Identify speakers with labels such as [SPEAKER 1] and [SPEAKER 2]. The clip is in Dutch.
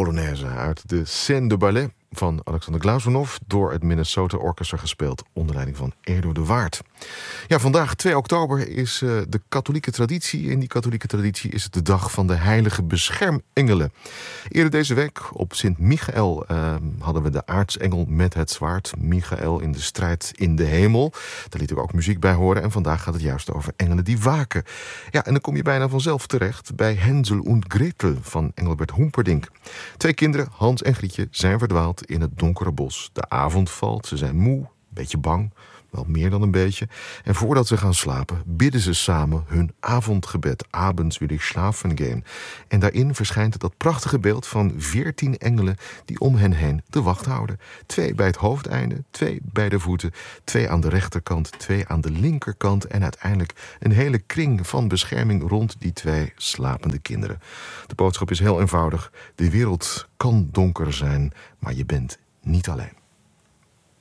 [SPEAKER 1] Polonaise uit de Scène de Ballet van Alexander Glazunov, door het Minnesota Orchestra gespeeld onder leiding van Erdo de Waard. Ja, vandaag 2 oktober is de katholieke traditie. In die katholieke traditie is het de dag van de heilige beschermengelen. Eerder deze week op Sint Michael hadden we de aartsengel met het zwaard. Michael in de strijd in de hemel. Daar liet ik ook muziek bij horen. En vandaag gaat het juist over engelen die waken. Ja, en dan kom je bijna vanzelf terecht bij Hänsel en Gretel van Engelbert Humperdinck. 2 kinderen, Hans en Grietje, zijn verdwaald in het donkere bos. De avond valt, ze zijn moe, een beetje bang, wel meer dan een beetje. En voordat ze gaan slapen, bidden ze samen hun avondgebed. Abends wil ik slapen gaan. En daarin verschijnt dat prachtige beeld van 14 engelen die om hen heen de wacht houden. 2 bij het hoofdeinde, 2 bij de voeten, 2 aan de rechterkant, 2 aan de linkerkant en uiteindelijk een hele kring van bescherming rond die 2 slapende kinderen. De boodschap is heel eenvoudig. De wereld kan donker zijn, maar je bent niet alleen.